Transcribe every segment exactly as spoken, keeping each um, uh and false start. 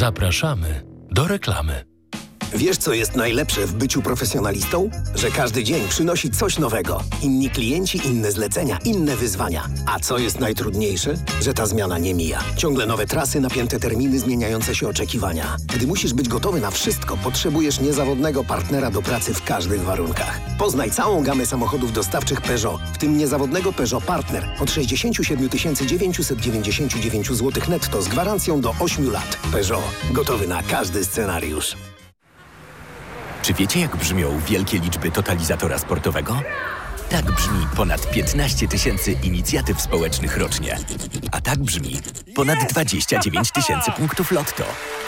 Zapraszamy do reklamy. Wiesz, co jest najlepsze w byciu profesjonalistą? Że każdy dzień przynosi coś nowego. Inni klienci, inne zlecenia, inne wyzwania. A co jest najtrudniejsze? Że ta zmiana nie mija. Ciągle nowe trasy, napięte terminy, zmieniające się oczekiwania. Gdy musisz być gotowy na wszystko, potrzebujesz niezawodnego partnera do pracy w każdych warunkach. Poznaj całą gamę samochodów dostawczych Peugeot, w tym niezawodnego Peugeot Partner od sześćdziesiąt siedem tysięcy dziewięćset dziewięćdziesiąt dziewięć złotych netto z gwarancją do ośmiu lat. Peugeot. Gotowy na każdy scenariusz. Czy wiecie, jak brzmią wielkie liczby totalizatora sportowego? Tak brzmi ponad piętnaście tysięcy inicjatyw społecznych rocznie. A tak brzmi ponad dwadzieścia dziewięć tysięcy punktów lotto.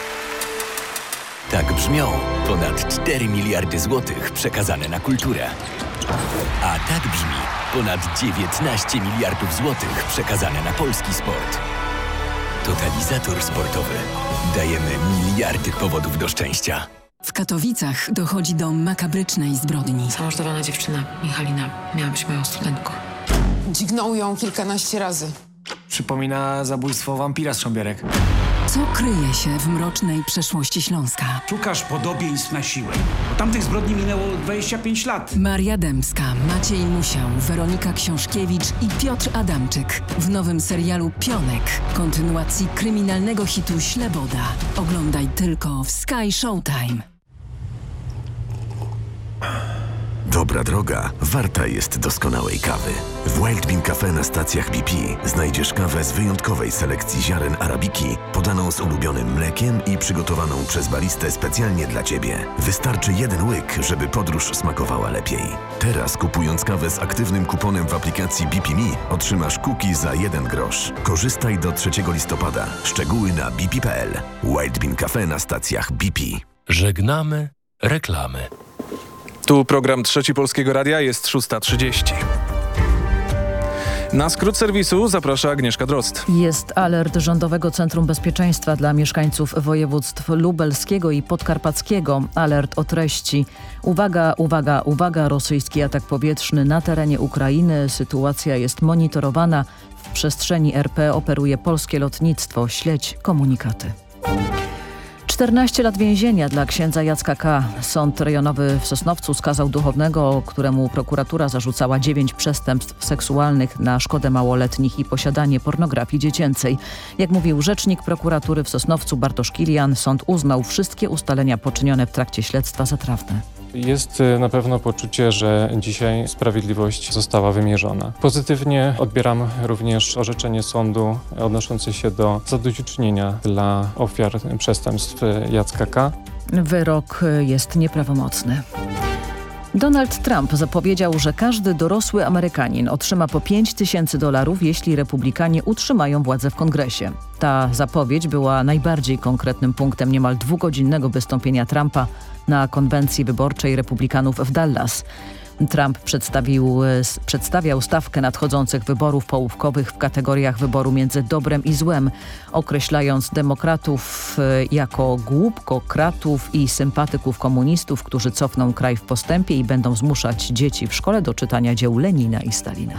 Tak brzmią ponad cztery miliardy złotych przekazane na kulturę. A tak brzmi ponad dziewiętnaście miliardów złotych przekazane na polski sport. Totalizator sportowy. Dajemy miliardy powodów do szczęścia. W Katowicach dochodzi do makabrycznej zbrodni. Zamordowana dziewczyna, Michalina, miała być moją studentką. Dźgnął ją kilkanaście razy. Przypomina zabójstwo wampira z Szambierek. Co kryje się w mrocznej przeszłości Śląska? Szukasz podobieństw na siłę. Bo tamtych zbrodni minęło dwadzieścia pięć lat. Maria Dębska, Maciej Musiał, Weronika Książkiewicz i Piotr Adamczyk w nowym serialu Pionek, kontynuacji kryminalnego hitu Śleboda. Oglądaj tylko w Sky Showtime. Dobra droga warta jest doskonałej kawy. W Wild Bean Cafe na stacjach B P znajdziesz kawę z wyjątkowej selekcji ziaren arabiki, podaną z ulubionym mlekiem i przygotowaną przez baristę specjalnie dla Ciebie. Wystarczy jeden łyk, żeby podróż smakowała lepiej. Teraz kupując kawę z aktywnym kuponem w aplikacji B P Me otrzymasz cookie za jeden grosz. Korzystaj do trzeciego listopada. Szczegóły na b p kropka p l. Wild Bean Cafe na stacjach B P. Żegnamy reklamy. Tu program Trzeci Polskiego Radia, jest szósta trzydzieści. Na skrót serwisu zaprasza Agnieszka Drozd. Jest alert Rządowego Centrum Bezpieczeństwa dla mieszkańców województw lubelskiego i podkarpackiego. Alert o treści: uwaga, uwaga, uwaga, rosyjski atak powietrzny na terenie Ukrainy. Sytuacja jest monitorowana. W przestrzeni R P operuje polskie lotnictwo. Śledź komunikaty. czternaście lat więzienia dla księdza Jacka K. Sąd rejonowy w Sosnowcu skazał duchownego, któremu prokuratura zarzucała dziewięć przestępstw seksualnych na szkodę małoletnich i posiadanie pornografii dziecięcej. Jak mówił rzecznik prokuratury w Sosnowcu Bartosz Kilian, sąd uznał wszystkie ustalenia poczynione w trakcie śledztwa za trafne. Jest na pewno poczucie, że dzisiaj sprawiedliwość została wymierzona. Pozytywnie odbieram również orzeczenie sądu odnoszące się do zadośćuczynienia dla ofiar przestępstw Jacka K. Wyrok jest nieprawomocny. Donald Trump zapowiedział, że każdy dorosły Amerykanin otrzyma po pięć tysięcy dolarów, jeśli republikanie utrzymają władzę w kongresie. Ta zapowiedź była najbardziej konkretnym punktem niemal dwugodzinnego wystąpienia Trumpa na konwencji wyborczej republikanów w Dallas. Trump przedstawił, przedstawiał stawkę nadchodzących wyborów połówkowych w kategoriach wyboru między dobrem i złem, określając demokratów jako głupkokratów i sympatyków komunistów, którzy cofną kraj w postępie i będą zmuszać dzieci w szkole do czytania dzieł Lenina i Stalina.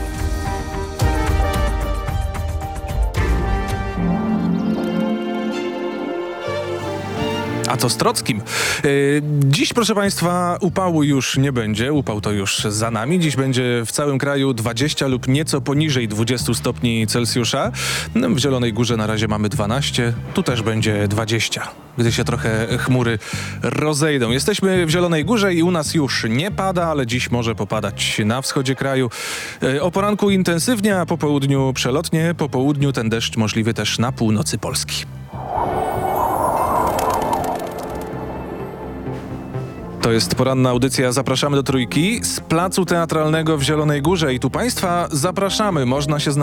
A co z Trockim? Yy, dziś, proszę Państwa, upału już nie będzie. Upał to już za nami. Dziś będzie w całym kraju dwadzieścia lub nieco poniżej dwudziestu stopni Celsjusza. No, w Zielonej Górze na razie mamy dwanaście. Tu też będzie dwadzieścia, gdy się trochę chmury rozejdą. Jesteśmy w Zielonej Górze i u nas już nie pada, ale dziś może popadać na wschodzie kraju. Yy, o poranku intensywnie, a po południu przelotnie. Po południu ten deszcz możliwy też na północy Polski. To jest poranna audycja Zapraszamy do Trójki z Placu Teatralnego w Zielonej Górze i tu Państwa zapraszamy. Można się znaleźć